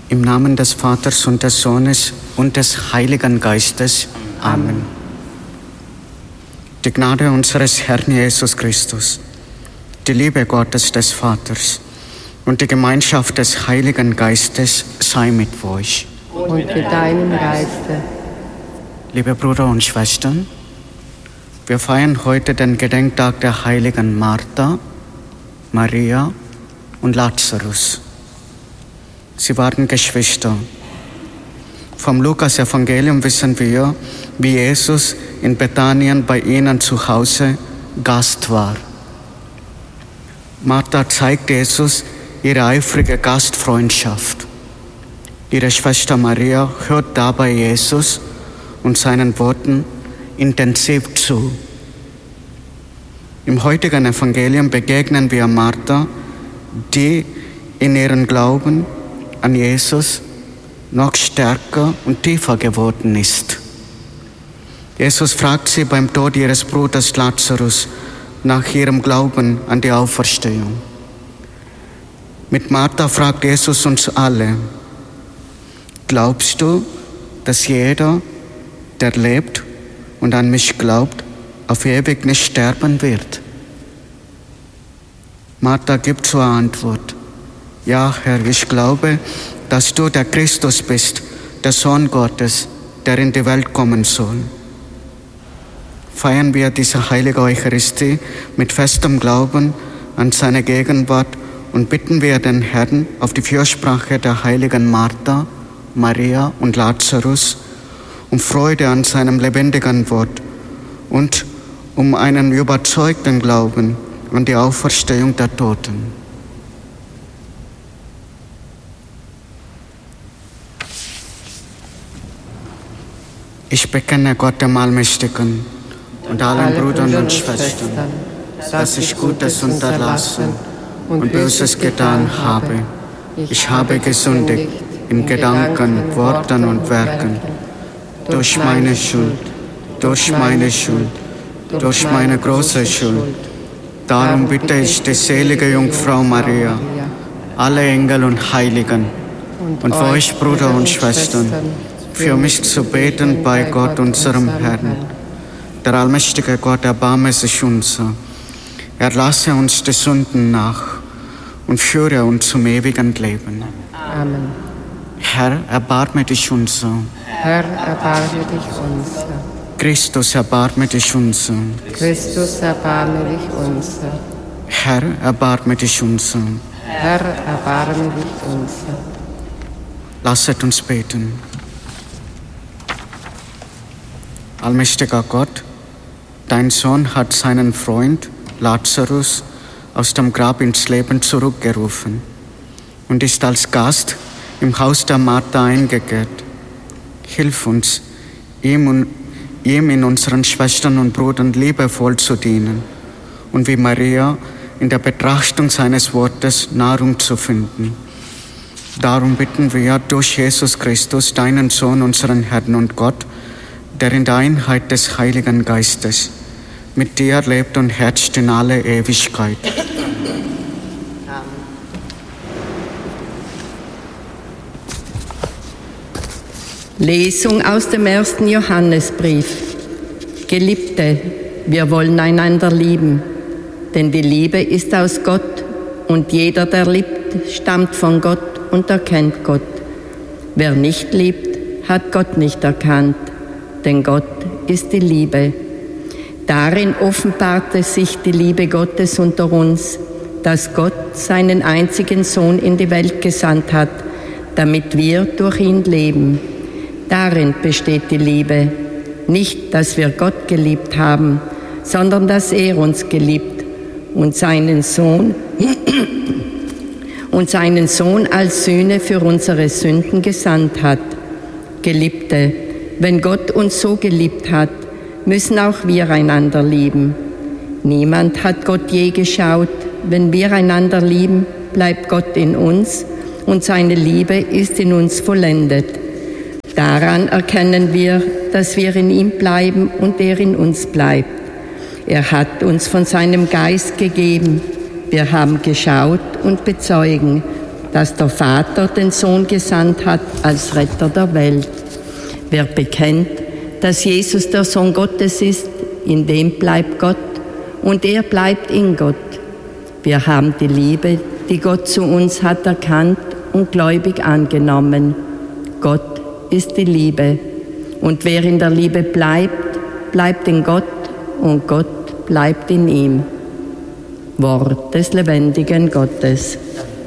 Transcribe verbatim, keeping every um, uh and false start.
Im Namen des Vaters und des Sohnes und des Heiligen Geistes. Amen. Die Gnade unseres Herrn Jesus Christus, die Liebe Gottes des Vaters und die Gemeinschaft des Heiligen Geistes sei mit euch. Und mit deinem Geiste. Liebe Brüder und Schwestern, wir feiern heute den Gedenktag der heiligen Martha, Maria und Lazarus. Sie waren Geschwister. Vom Lukas-Evangelium wissen wir, wie Jesus in Bethanien bei ihnen zu Hause Gast war. Martha zeigt Jesus ihre eifrige Gastfreundschaft. Ihre Schwester Maria hört dabei Jesus und seinen Worten intensiv zu. Im heutigen Evangelium begegnen wir Martha, die in ihrem Glauben an Jesus noch stärker und tiefer geworden ist. Jesus fragt sie beim Tod ihres Bruders Lazarus nach ihrem Glauben an die Auferstehung. Mit Martha fragt Jesus uns alle: Glaubst du, dass jeder, der lebt und an mich glaubt, auf ewig nicht sterben wird? Martha gibt zur Antwort: Ja, Herr, ich glaube, dass du der Christus bist, der Sohn Gottes, der in die Welt kommen soll. Feiern wir diese heilige Eucharistie mit festem Glauben an seine Gegenwart und bitten wir den Herrn auf die Fürsprache der heiligen Martha, Maria und Lazarus um Freude an seinem lebendigen Wort und um einen überzeugten Glauben an die Auferstehung der Toten. Ich bekenne Gott dem Allmächtigen und allen Brüdern und Schwestern, dass ich Gutes unterlassen und Böses getan habe. Ich habe gesündigt in Gedanken, Worten und Werken, durch meine Schuld, durch meine Schuld, durch meine große Schuld. Darum bitte ich die selige Jungfrau Maria, alle Engel und Heiligen und für euch Brüder und Schwestern, für mich zu beten bei Gott, unserem Herrn. Der allmächtige Gott, erbarme sich unser. Erlasse uns die Sünden nach und führe uns zum ewigen Leben. Amen. Herr, erbarme dich unser. Herr, erbarme dich unser. Christus, erbarme dich unser. Christus, erbarme dich unser. Herr, erbarme dich unser. Herr, erbarme dich unser. Lasset uns beten. Allmächtiger Gott, dein Sohn hat seinen Freund Lazarus aus dem Grab ins Leben zurückgerufen und ist als Gast im Haus der Martha eingekehrt. Hilf uns, ihm, und, ihm in unseren Schwestern und Brüdern liebevoll zu dienen und wie Maria in der Betrachtung seines Wortes Nahrung zu finden. Darum bitten wir durch Jesus Christus, deinen Sohn, unseren Herrn und Gott, der in der Einheit des Heiligen Geistes mit dir lebt und herrscht in alle Ewigkeit. Lesung aus dem ersten Johannesbrief. Geliebte, wir wollen einander lieben, denn die Liebe ist aus Gott und jeder, der liebt, stammt von Gott und erkennt Gott. Wer nicht liebt, hat Gott nicht erkannt, denn Gott ist die Liebe. Darin offenbarte sich die Liebe Gottes unter uns, dass Gott seinen einzigen Sohn in die Welt gesandt hat, damit wir durch ihn leben. Darin besteht die Liebe, nicht, dass wir Gott geliebt haben, sondern dass er uns geliebt und seinen Sohn und seinen Sohn als Sühne für unsere Sünden gesandt hat. Geliebte, wenn Gott uns so geliebt hat, müssen auch wir einander lieben. Niemand hat Gott je geschaut. Wenn wir einander lieben, bleibt Gott in uns und seine Liebe ist in uns vollendet. Daran erkennen wir, dass wir in ihm bleiben und er in uns bleibt. Er hat uns von seinem Geist gegeben. Wir haben geschaut und bezeugen, dass der Vater den Sohn gesandt hat als Retter der Welt. Wer bekennt, dass Jesus der Sohn Gottes ist, in dem bleibt Gott und er bleibt in Gott. Wir haben die Liebe, die Gott zu uns hat, erkannt und gläubig angenommen. Gott ist die Liebe. Und wer in der Liebe bleibt, bleibt in Gott und Gott bleibt in ihm. Wort des lebendigen Gottes.